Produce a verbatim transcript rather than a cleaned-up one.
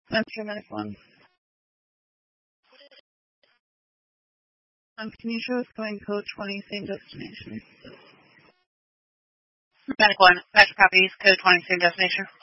Metro Medic one. Um, can you show us going code twenty, same destination? Medic one, Metro copies, code twenty, same destination.